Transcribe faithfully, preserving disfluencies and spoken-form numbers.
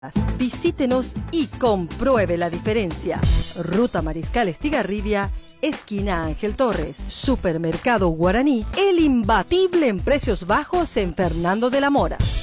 Visítenos y compruebe la diferencia. Ruta Mariscal Estigarribia, esquina Ángel Torres. Supermercado Guaraní, el imbatible en precios bajos en Fernando de la Mora.